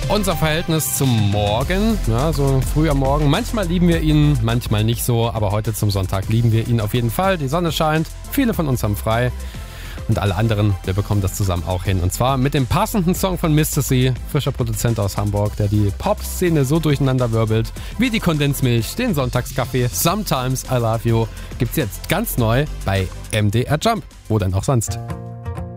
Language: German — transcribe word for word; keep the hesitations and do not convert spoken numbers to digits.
Unser Verhältnis zum Morgen, ja, so früh am Morgen. Manchmal lieben wir ihn, manchmal nicht so, aber heute zum Sonntag lieben wir ihn auf jeden Fall. Die Sonne scheint, viele von uns haben frei und alle anderen, wir bekommen das zusammen auch hin. Und zwar mit dem passenden Song von Mister C, frischer Produzent aus Hamburg, der die Pop-Szene so durcheinander wirbelt wie die Kondensmilch, den Sonntagskaffee. Sometimes I Love You gibt's jetzt ganz neu bei M D R Jump, wo denn auch sonst.